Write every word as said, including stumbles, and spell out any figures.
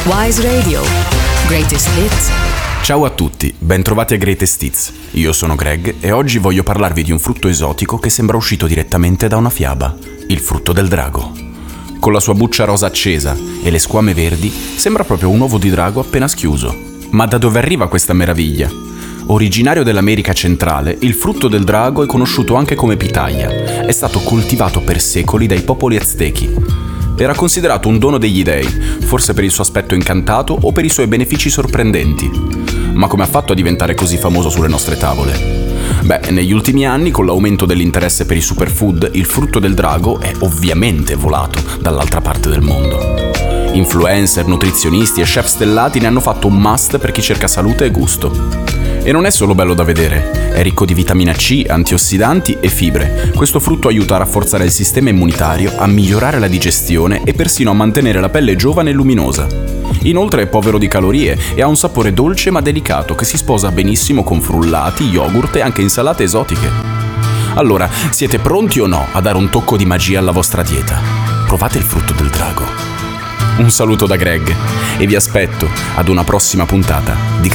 Wise Radio. Greatest Hits. Ciao a tutti, bentrovati a Greatest Hits. Io sono Greg e oggi voglio parlarvi di un frutto esotico che sembra uscito direttamente da una fiaba, il frutto del drago. Con la sua buccia rosa accesa e le squame verdi, sembra proprio un uovo di drago appena schiuso. Ma da dove arriva questa meraviglia? Originario dell'America centrale, il frutto del drago è conosciuto anche come pitaya. È stato coltivato per secoli dai popoli aztechi. Era considerato un dono degli dei, forse per il suo aspetto incantato o per i suoi benefici sorprendenti. Ma come ha fatto a diventare così famoso sulle nostre tavole? Beh, negli ultimi anni, con l'aumento dell'interesse per i superfood, il frutto del drago è ovviamente volato dall'altra parte del mondo. Influencer, nutrizionisti e chef stellati ne hanno fatto un must per chi cerca salute e gusto. E non è solo bello da vedere, è ricco di vitamina C, antiossidanti e fibre. Questo frutto aiuta a rafforzare il sistema immunitario, a migliorare la digestione e persino a mantenere la pelle giovane e luminosa. Inoltre è povero di calorie e ha un sapore dolce ma delicato che si sposa benissimo con frullati, yogurt e anche insalate esotiche. Allora, siete pronti o no a dare un tocco di magia alla vostra dieta? Provate il frutto del drago. Un saluto da Greg e vi aspetto ad una prossima puntata di